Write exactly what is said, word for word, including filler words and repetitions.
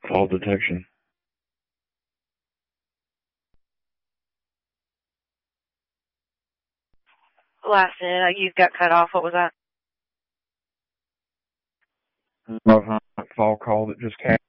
Fall detection. Last minute, you got cut off. What was that? Fall call that just came.